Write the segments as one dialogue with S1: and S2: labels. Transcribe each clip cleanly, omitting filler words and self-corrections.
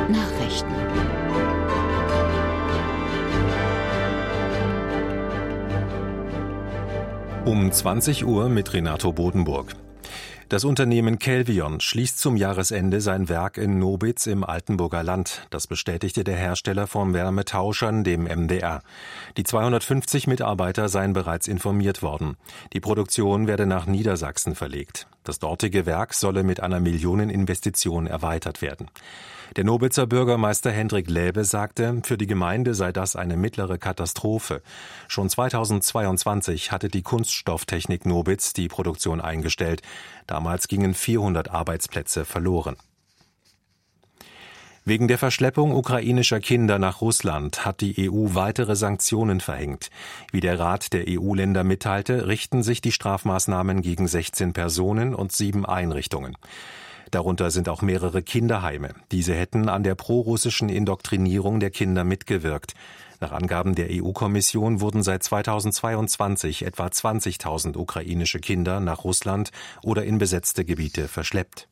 S1: Nachrichten.
S2: Um 20 Uhr mit Renato Bodenburg. Das Unternehmen Kelvion schließt zum Jahresende sein Werk in Nobitz im Altenburger Land. Das bestätigte der Hersteller von Wärmetauschern dem MDR. Die 250 Mitarbeiter seien bereits informiert worden. Die Produktion werde nach Niedersachsen verlegt. Das dortige Werk solle mit einer Millioneninvestition erweitert werden. Der Nobitzer Bürgermeister Hendrik Läbe sagte, für die Gemeinde sei das eine mittlere Katastrophe. Schon 2022 hatte die Kunststofftechnik Nobitz die Produktion eingestellt. Damals gingen 400 Arbeitsplätze verloren. Wegen der Verschleppung ukrainischer Kinder nach Russland hat die EU weitere Sanktionen verhängt. Wie der Rat der EU-Länder mitteilte, richten sich die Strafmaßnahmen gegen 16 Personen und 7 Einrichtungen. Darunter sind auch mehrere Kinderheime. Diese hätten an der prorussischen Indoktrinierung der Kinder mitgewirkt. Nach Angaben der EU-Kommission wurden seit 2022 etwa 20.000 ukrainische Kinder nach Russland oder in besetzte Gebiete verschleppt.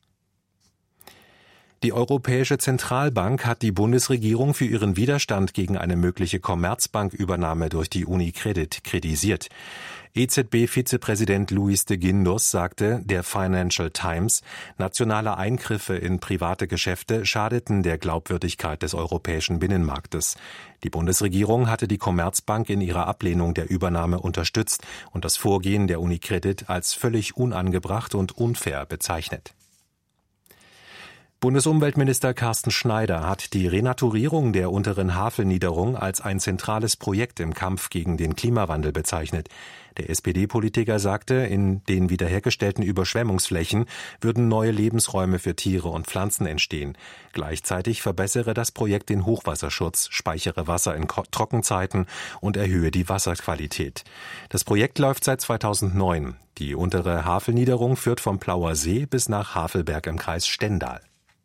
S2: Die Europäische Zentralbank hat die Bundesregierung für ihren Widerstand gegen eine mögliche Commerzbank-Übernahme durch die UniCredit kritisiert. EZB-Vizepräsident Luis de Guindos sagte der Financial Times, nationale Eingriffe in private Geschäfte schadeten der Glaubwürdigkeit des europäischen Binnenmarktes. Die Bundesregierung hatte die Commerzbank in ihrer Ablehnung der Übernahme unterstützt und das Vorgehen der UniCredit als völlig unangebracht und unfair bezeichnet. Bundesumweltminister Carsten Schneider hat die Renaturierung der unteren Havelniederung als ein zentrales Projekt im Kampf gegen den Klimawandel bezeichnet. Der SPD-Politiker sagte, in den wiederhergestellten Überschwemmungsflächen würden neue Lebensräume für Tiere und Pflanzen entstehen. Gleichzeitig verbessere das Projekt den Hochwasserschutz, speichere Wasser in Trockenzeiten und erhöhe die Wasserqualität. Das Projekt läuft seit 2009. Die untere Havelniederung führt vom Plauer See bis nach Havelberg im Kreis Stendal.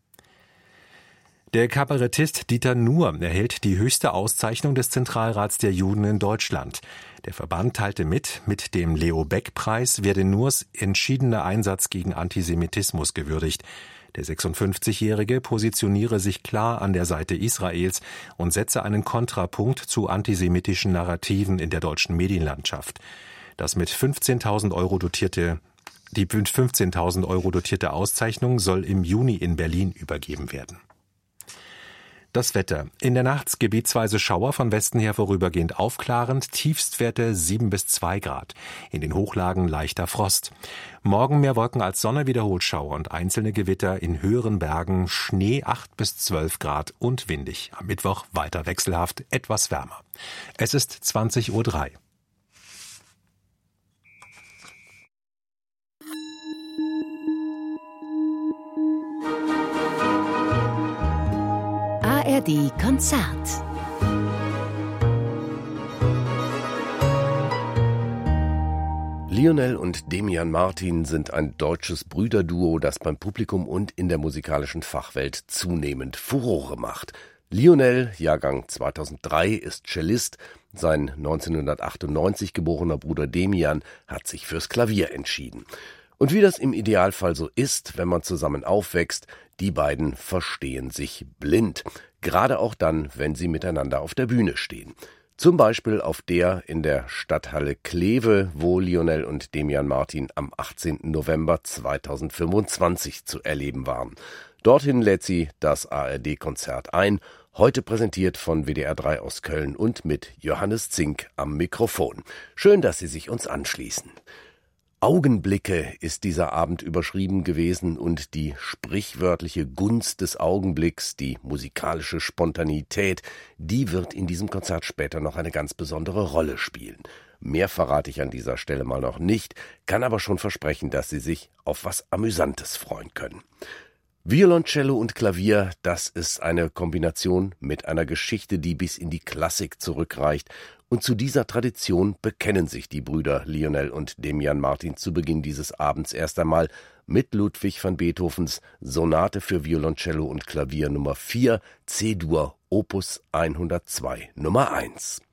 S2: Der Kabarettist Dieter Nuhr erhält die höchste Auszeichnung des Zentralrats der Juden in Deutschland. Der Verband teilte mit dem Leo-Beck-Preis werde Nuhrs entschiedener Einsatz gegen Antisemitismus gewürdigt. Der 56-Jährige positioniere sich klar an der Seite Israels und setze einen Kontrapunkt zu antisemitischen Narrativen in der deutschen Medienlandschaft. Das mit 15.000 Euro dotierte Auszeichnung soll im Juni in Berlin übergeben werden. Das Wetter. In der Nacht gebietsweise Schauer, von Westen her vorübergehend aufklarend, Tiefstwerte 7 bis 2 Grad. In den Hochlagen leichter Frost. Morgen mehr Wolken als Sonne, wiederholt Schauer und einzelne Gewitter, in höheren Bergen Schnee 8 bis 12 Grad und windig. Am Mittwoch weiter wechselhaft, etwas wärmer. Es ist 20:03 Uhr.
S1: ARD Konzert.
S3: Lionel und Demian Martin sind ein deutsches Brüderduo, das beim Publikum und in der musikalischen Fachwelt zunehmend Furore macht. Lionel, Jahrgang 2003, ist Cellist. Sein 1998 geborener Bruder Demian hat sich fürs Klavier entschieden. Und wie das im Idealfall so ist, wenn man zusammen aufwächst, die beiden verstehen sich blind. Gerade auch dann, wenn sie miteinander auf der Bühne stehen. Zum Beispiel auf der in der Stadthalle Kleve, wo Lionel und Demian Martin am 18. November 2025 zu erleben waren. Dorthin lädt sie das ARD-Konzert ein, heute präsentiert von WDR 3 aus Köln und mit Johannes Zink am Mikrofon. Schön, dass Sie sich uns anschließen. Augenblicke ist dieser Abend überschrieben gewesen und die sprichwörtliche Gunst des Augenblicks, die musikalische Spontanität, die wird in diesem Konzert später noch eine ganz besondere Rolle spielen. Mehr verrate ich an dieser Stelle mal noch nicht, kann aber schon versprechen, dass Sie sich auf was Amüsantes freuen können. Violoncello und Klavier, das ist eine Kombination mit einer Geschichte, die bis in die Klassik zurückreicht. Und zu dieser Tradition bekennen sich die Brüder Lionel und Demian Martin zu Beginn dieses Abends erst einmal mit Ludwig van Beethovens Sonate für Violoncello und Klavier Nummer 4, C-Dur, Opus 102, Nummer 1.